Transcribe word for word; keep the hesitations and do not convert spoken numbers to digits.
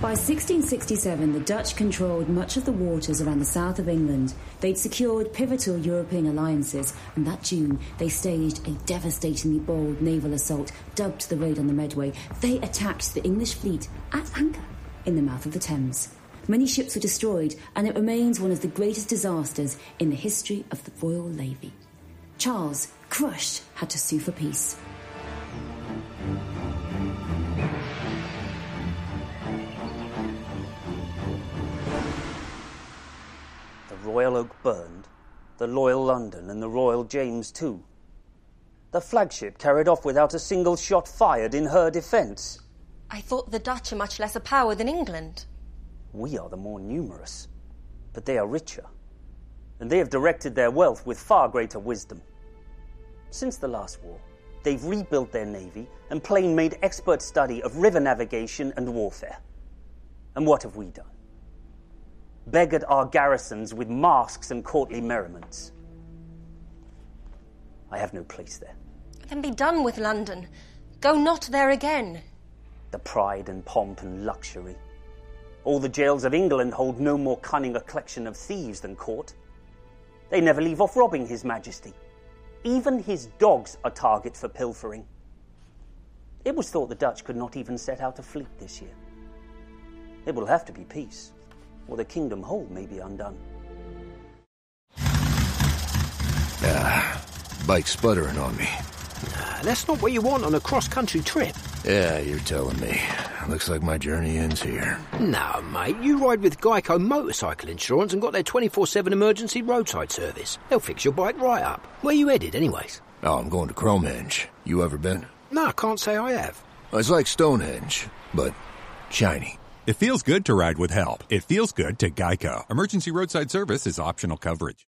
By sixteen sixty-seven, the Dutch controlled much of the waters around the south of England. They'd secured pivotal European alliances, and that June they staged a devastatingly bold naval assault dubbed the Raid on the Medway. They attacked the English fleet at anchor in the mouth of the Thames. Many ships were destroyed, and it remains one of the greatest disasters in the history of the Royal Navy. Charles, crushed, had to sue for peace. The Royal Oak burned, the Loyal London and the Royal James too. The flagship carried off without a single shot fired in her defence. I thought the Dutch are much less a power than England. We are the more numerous, but they are richer, and they have directed their wealth with far greater wisdom. Since the last war, they've rebuilt their navy and plain-made expert study of river navigation and warfare. And what have we done? Beggared our garrisons with masks and courtly merriments. I have no place there. Then be done with London. Go not there again. The pride and pomp and luxury. All the jails of England hold no more cunning a collection of thieves than court. They never leave off robbing His Majesty. Even his dogs are target for pilfering. It was thought the Dutch could not even set out a fleet this year. It will have to be peace, or the kingdom whole may be undone. Ah, bike's sputtering on me. Nah, that's not what you want on a cross-country trip. Yeah, you're telling me. Looks like my journey ends here. No, mate, you ride with Geico Motorcycle Insurance and got their twenty-four seven emergency roadside service. They'll fix your bike right up. Where you headed, anyways? Oh, I'm going to Cromhenge. You ever been? No, I can't say I have. It's like Stonehenge, but shiny. It feels good to ride with help. It feels good to Geico. Emergency roadside service is optional coverage.